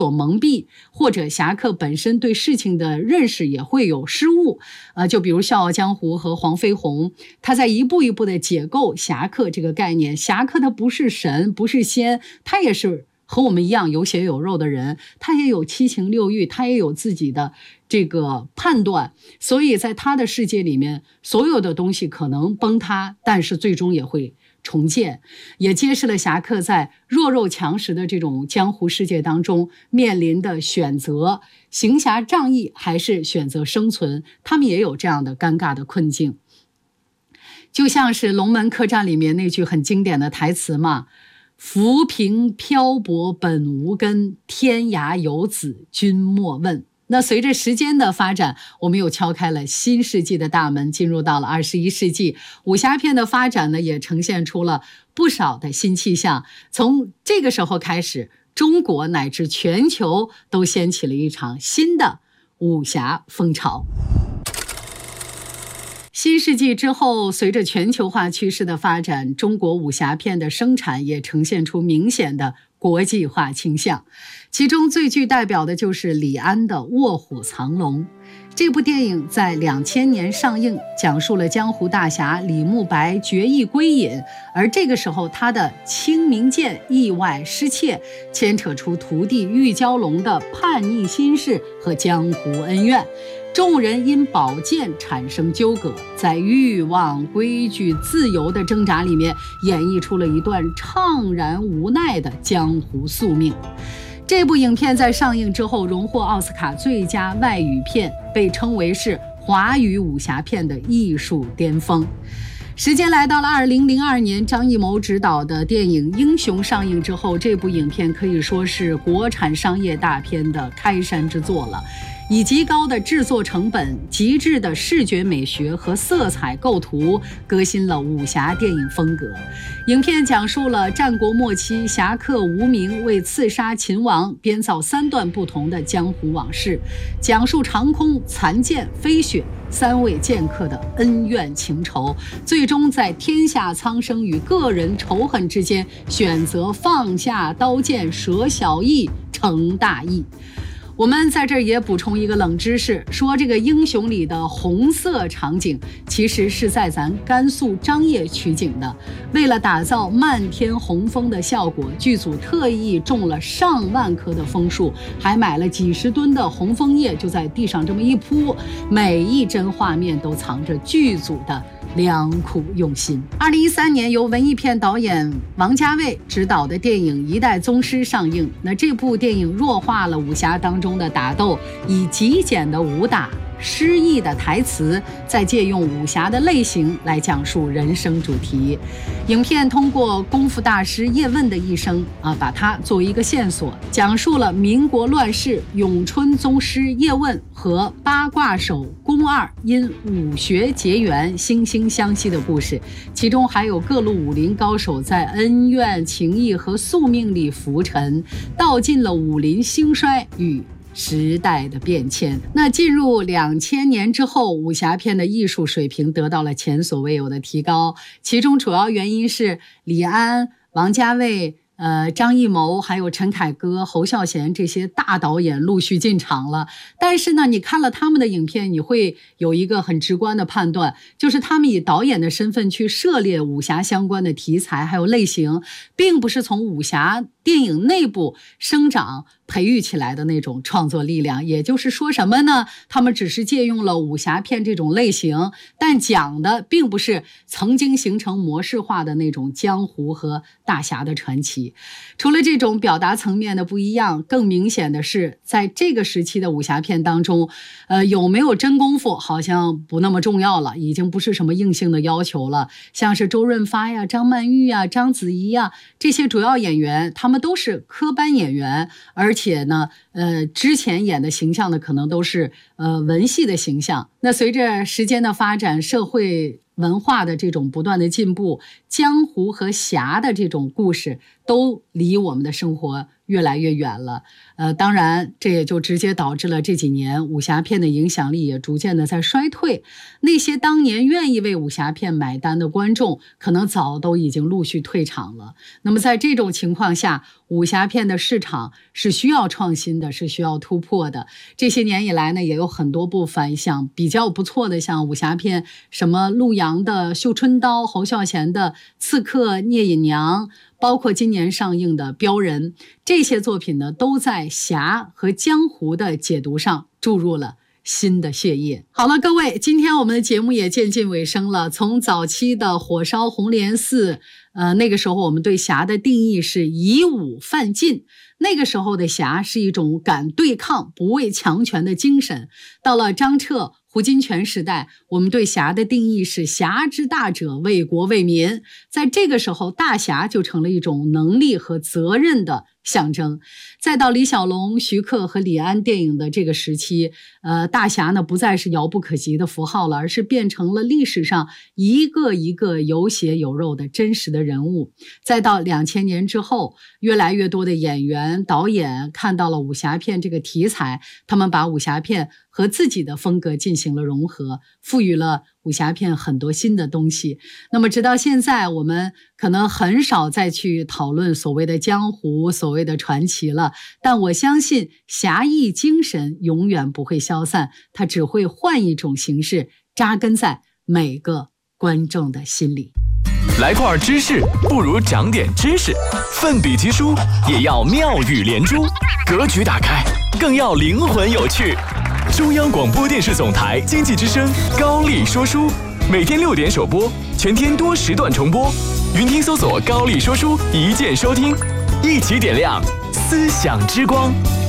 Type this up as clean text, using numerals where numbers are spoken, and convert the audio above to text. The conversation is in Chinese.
所蒙蔽，或者侠客本身对事情的认识也会有失误。就比如《笑傲江湖》和黄飞鸿，他在一步一步的解构侠客这个概念。侠客他不是神，不是仙，他也是和我们一样有血有肉的人，他也有七情六欲，他也有自己的这个判断。所以在他的世界里面，所有的东西可能崩塌，但是最终也会重建，也揭示了侠客在弱肉强食的这种江湖世界当中面临的选择，行侠仗义还是选择生存，他们也有这样的尴尬的困境。就像是龙门客栈里面那句很经典的台词嘛，浮萍漂泊本无根，天涯游子君莫问。那随着时间的发展，我们又敲开了新世纪的大门，进入到了21世纪。武侠片的发展呢，也呈现出了不少的新气象。从这个时候开始，中国乃至全球都掀起了一场新的武侠风潮。新世纪之后，随着全球化趋势的发展，中国武侠片的生产也呈现出明显的国际化倾向。其中最具代表的就是李安的《卧虎藏龙》。这部电影在2000年上映，讲述了江湖大侠李慕白决意归隐，而这个时候他的青冥剑意外失窃，牵扯出徒弟玉娇龙的叛逆心事和江湖恩怨。众人因宝剑产生纠葛，在欲望、规矩、自由的挣扎里面，演绎出了一段怅然无奈的江湖宿命。这部影片在上映之后荣获奥斯卡最佳外语片，被称为是华语武侠片的艺术巅峰。时间来到了2002年，张艺谋执导的电影《英雄》上映之后，这部影片可以说是国产商业大片的开山之作了。以极高的制作成本、极致的视觉美学和色彩构图，革新了武侠电影风格。影片讲述了战国末期侠客无名为刺杀秦王编造3段不同的江湖往事，讲述长空、残剑、飞雪3位剑客的恩怨情仇，最终在天下苍生与个人仇恨之间选择放下刀剑，舍小义成大义。我们在这儿也补充一个冷知识，说这个英雄里的红色场景其实是在咱甘肃张掖取景的。为了打造漫天红枫的效果，剧组特意种了上万棵的枫树，还买了几十吨的红枫叶，就在地上这么一铺，每一帧画面都藏着剧组的良苦用心。2013年由文艺片导演王家卫执导的电影《一代宗师》上映。那这部电影弱化了武侠当中的打斗，以极简的武打、诗意的台词，再借用武侠的类型来讲述人生主题。影片通过功夫大师叶问的一生把它作为一个线索，讲述了民国乱世咏春宗师叶问和八卦手宫二因武学结缘、惺惺相惜的故事。其中还有各路武林高手在恩怨情义和宿命里浮沉，道尽了武林兴衰与时代的变迁。那进入2000年之后，武侠片的艺术水平得到了前所未有的提高，其中主要原因是李安、王家卫、张艺谋还有陈凯歌、侯孝贤这些大导演陆续进场了。但是呢，你看了他们的影片，你会有一个很直观的判断，就是他们以导演的身份去涉猎武侠相关的题材还有类型，并不是从武侠电影内部生长培育起来的那种创作力量。也就是说什么呢？他们只是借用了武侠片这种类型，但讲的并不是曾经形成模式化的那种江湖和大侠的传奇。除了这种表达层面的不一样，更明显的是在这个时期的武侠片当中，有没有真功夫好像不那么重要了，已经不是什么硬性的要求了。像是周润发呀、张曼玉呀、章子怡呀这些主要演员，他们都是科班演员，而且呢之前演的形象呢可能都是文戏的形象。那随着时间的发展，社会文化的这种不断的进步，江湖和侠的这种故事都离我们的生活越来越远了。当然这也就直接导致了这几年武侠片的影响力也逐渐的在衰退。那些当年愿意为武侠片买单的观众，可能早都已经陆续退场了。那么在这种情况下，武侠片的市场是需要创新的，是需要突破的。这些年以来呢，也有很多部反响比较不错的，像武侠片，什么陆阳的《绣春刀》，侯孝贤的《刺客聂隐娘》，包括今年上映的《镖人》，这些作品呢，都在侠和江湖的解读上注入了新的血液。好了，各位，今天我们的节目也渐近尾声了。从早期的火烧红莲寺，那个时候我们对侠的定义是以武犯禁，那个时候的侠是一种敢对抗、不畏强权的精神。到了张彻、胡金铨时代，我们对侠的定义是侠之大者，为国为民。在这个时候，大侠就成了一种能力和责任的象征。再到李小龙、徐克和李安电影的这个时期，大侠呢不再是遥不可及的符号了，而是变成了历史上一个一个有血有肉的真实的人物。再到2000年之后，越来越多的演员、导演看到了武侠片这个题材，他们把武侠片和自己的风格进行了融合，赋予了武侠片很多新的东西。那么直到现在，我们可能很少再去讨论所谓的江湖、所谓的传奇了，但我相信侠义精神永远不会消散，它只会换一种形式扎根在每个观众的心里。 来块知识不如长点知识，奋笔疾书也要妙语连珠，格局打开更要灵魂有趣。中央广播电视总台经济之声高丽说书，每天6点首播，全天多时段重播。云听搜索高丽说书，一键收听，一起点亮思想之光。